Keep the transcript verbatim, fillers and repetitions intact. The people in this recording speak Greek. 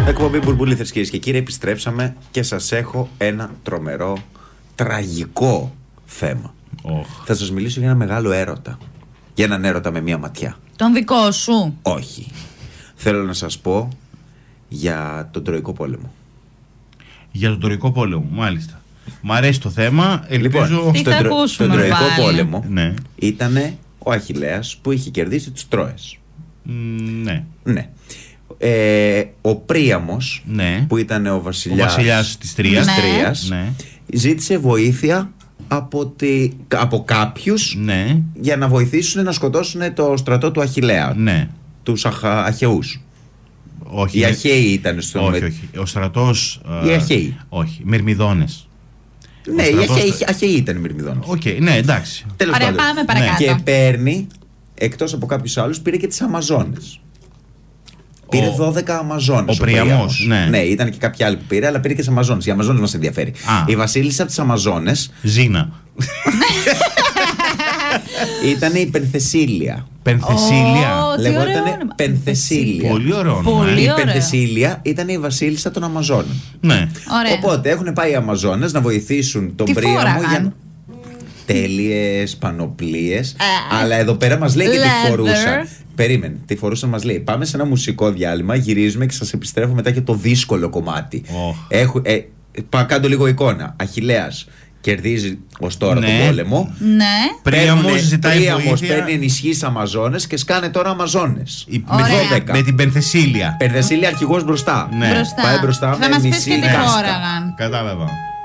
Εκπομπή Μπουρμπουλήθρες, κυρίες και κύριοι, επιστρέψαμε και σας έχω ένα τρομερό, τραγικό θέμα. Oh. Θα σας μιλήσω για ένα μεγάλο έρωτα. Για έναν έρωτα με μία ματιά. Τον δικό σου? Όχι. Θέλω να σας πω για τον Τροϊκό Πόλεμο. Για τον Τροϊκό Πόλεμο, μάλιστα. Μ' αρέσει το θέμα. Ελπίζω. Λοιπόν, τι στον, θα τρο... ακούσουμε, στον Τροϊκό πάλι. Πόλεμο ναι. Ήτανε ο Αχιλλέας που είχε κερδίσει τους Τρόες. Mm, ναι. Ναι. Ε, ο Príamos, ναι. που ήταν ο βασιλιάς, ο βασιλιάς της Τρίας, ναι. Τρίας, ναι. ζήτησε βοήθεια από, τη, από κάποιους, ναι. για να βοηθήσουν να σκοτώσουν το στρατό του Αχιλλέα, ναι. τους αχα, Αχαιούς. Όχι, οι Αχαίοι ήταν στον... Όχι, όχι. Ο στρατός... Οι Αχαίοι. Όχι, Μυρμιδόνες. Ναι, οι Αχαίοι, Αχαίοι ήταν οι Μυρμιδόνες. Οκ, okay, ναι, εντάξει. Τέλος Ωραία, πάντων. Πάμε παρακάτω. Και παίρνει, εκτός από κάποιους άλλους, πήρε και τις Αμαζόνες. Πήρε δώδεκα Αμαζόνες. Ο Príamos, ναι. Ναι, ήταν και κάποιοι άλλοι που πήρε, αλλά πήρε και τις Αμαζόνες. Οι Αμαζόνες μας ενδιαφέρει. Α. Η βασίλισσα από τις Αμαζόνες. Ζήνα. Ήταν η Πενθεσίλια. Πενθεσίλια. Oh, λεγότανε Πενθεσίλια. Πολύ ωραίο όνομα. Η Πενθεσίλια ήταν η βασίλισσα των Αμαζόνων. Ναι. Ωραία. Οπότε έχουν πάει οι Αμαζόνες να βοηθήσουν τον Príamo για. Τέλειες πανοπλίες. Uh, αλλά εδώ πέρα μας λέει και τι φορούσαν. Περίμενε, τι φορούσαν, μας λέει. Πάμε σε ένα μουσικό διάλειμμα, γυρίζουμε και σας επιστρέφω μετά και το δύσκολο κομμάτι. Oh. Έχω, ε, κάτω λίγο εικόνα. Αχιλλέας κερδίζει ως τώρα ναι. τον πόλεμο. Ναι. Príamos ζητάει βοήθεια. Παίρνει ενισχύσεις Αμαζόνες και σκάνε τώρα Αμαζόνες. Η, με, δώδεκα. Με την Πενθεσίλια. Πενθεσίλια αρχηγός μπροστά. Ναι. Μπροστά. Πάει μπροστά. Θα μας πεις και τι χώραγαν. Κατάλαβα.